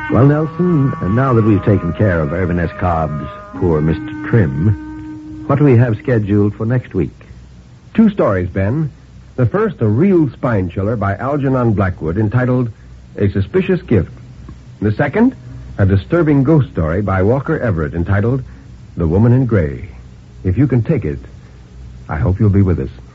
Well, Nelson, now that we've taken care of Irvin S. Cobb's poor Mr. Trim, what do we have scheduled for next week? 2 stories, Ben. The first, a real spine chiller by Algernon Blackwood entitled A Suspicious Gift. The second, a disturbing ghost story by Walker Everett entitled The Woman in Gray. If you can take it, I hope you'll be with us.